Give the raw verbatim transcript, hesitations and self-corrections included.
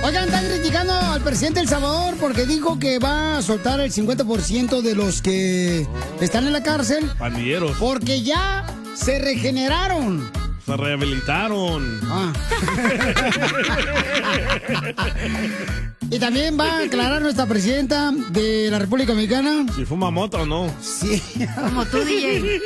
Oigan, están criticando al presidente de El Salvador porque dijo que va a soltar el cincuenta por ciento de los que están en la cárcel. Pandilleros. Porque ya se regeneraron. Se rehabilitaron. Ah. Y también va a aclarar nuestra presidenta de la República Dominicana. Si fuma moto o no. Sí. Como tú, D J.